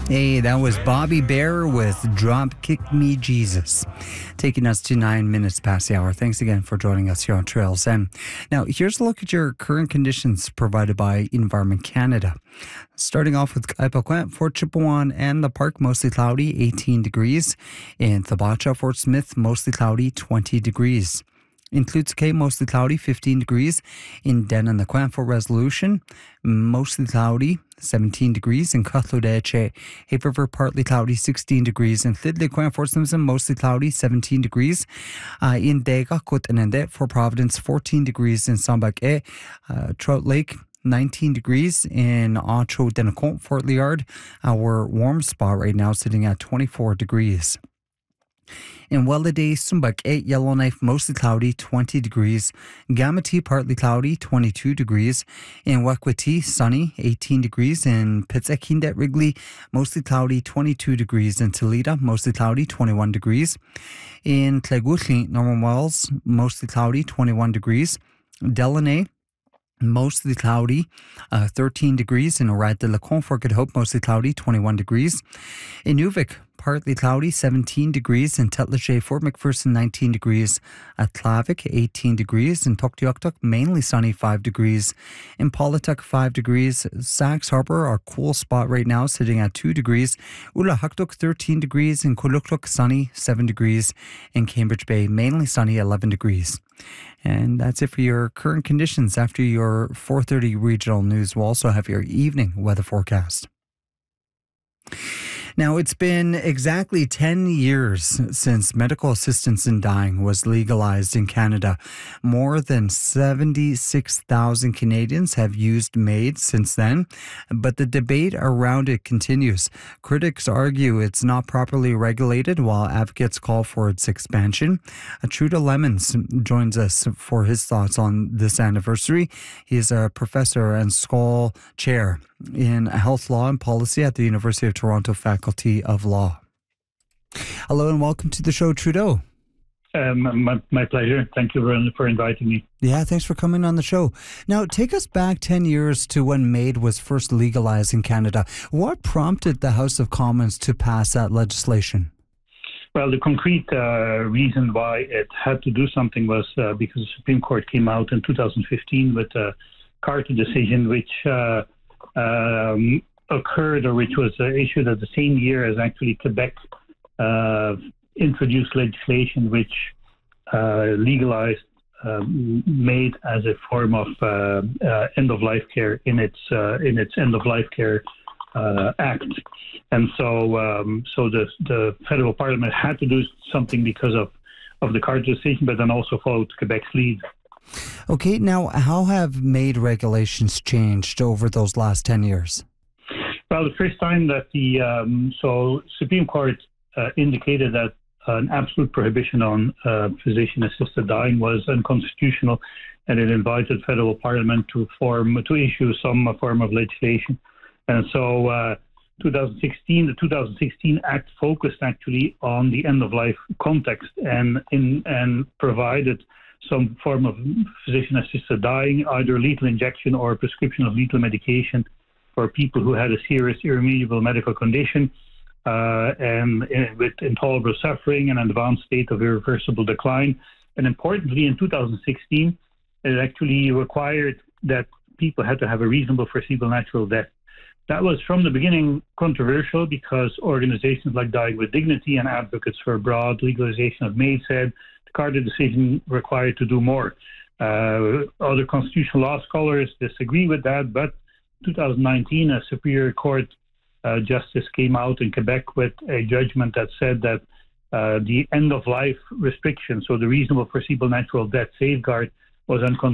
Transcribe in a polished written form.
Hey, that was Bobby Bear with Drop Kick Me Jesus, taking us to 9 minutes past the hour. Thanks again for joining us here on Trails M. Now, here's a look at your current conditions provided by Environment Canada. Starting off with Kaipakwet, Fort Chipewyan and the park, mostly cloudy, 18 degrees. In Thabacha, Fort Smith, mostly cloudy, 20 degrees. In Klutske, mostly cloudy, 15 degrees. In Denanaquan, for Resolution, mostly cloudy, 17 degrees. In Cutlodeche, Hay River, partly cloudy, 16 degrees. In Llydliquan, Fort Simpson, mostly cloudy, 17 degrees. In Dega, Kutanende, for Providence, 14 degrees. In Sambake, Trout Lake, 19 degrees. In Ocho Denacont, Fort Liard, our warm spot right now sitting at 24 degrees. In Welladay, Sumbak 8, Yellowknife, mostly cloudy, 20 degrees. Gamati, partly cloudy, 22 degrees. In Wekwati, sunny, 18 degrees. In Pitsekindet, Wrigley, mostly cloudy, 22 degrees. In Toledo, mostly cloudy, 21 degrees. In Tlegutli, Norman Wells, mostly cloudy, 21 degrees. Delaney, mostly cloudy, 13 degrees. In Orad de la Conforget Hope, mostly cloudy, 21 degrees. In Nuvik, partly cloudy, 17 degrees. In Tetlache, Fort McPherson, 19 degrees. At Clavik, 18 degrees. In Tuktoyaktuk, mainly sunny, 5 degrees. In Polituk, 5 degrees. Sachs Harbour, our cool spot right now, sitting at 2 degrees. Ulahaktuk, 13 degrees. In Kulukluk, sunny, 7 degrees. In Cambridge Bay, mainly sunny, 11 degrees. And that's it for your current conditions. After your 4:30 regional news, we'll also have your evening weather forecast. Now, it's been exactly 10 years since medical assistance in dying was legalized in Canada. More than 76,000 Canadians have used MAID since then, but the debate around it continues. Critics argue it's not properly regulated, while advocates call for its expansion. Truda Lemons joins us for his thoughts on this anniversary. He is a professor and Scholl Chair in Health Law and Policy at the University of Toronto Faculty of Law. Hello and welcome to the show, Trudeau. My pleasure. Thank you for inviting me. Yeah, thanks for coming on the show. Now, take us back 10 years to when MAID was first legalized in Canada. What prompted the House of Commons to pass that legislation? Well, the concrete reason why it had to do something was because the Supreme Court came out in 2015 with a Carter decision, which occurred, or which was issued at the same year as actually Quebec introduced legislation which legalized MAID as a form of end-of-life care in its end-of-life care act. And so the federal parliament had to do something because of the Carter decision, but then also followed Quebec's lead. Okay, now how have MAID regulations changed over those last 10 years? Well, the first time that the Supreme Court indicated that an absolute prohibition on physician-assisted dying was unconstitutional, and it invited federal parliament to issue some form of legislation. And so the 2016 Act focused actually on the end-of-life context and provided some form of physician-assisted dying, either lethal injection or prescription of lethal medication for people who had a serious irremediable medical condition and with intolerable suffering and an advanced state of irreversible decline. And importantly, in 2016, it actually required that people had to have a reasonable foreseeable natural death. That was from the beginning controversial because organizations like Dying with Dignity and advocates for broad legalization of MAID said the Carter decision required to do more. Other constitutional law scholars disagree with that, but 2019, a Superior Court justice came out in Quebec with a judgment that said that the end-of-life restriction, so the reasonable foreseeable natural death safeguard, was unconstitutional.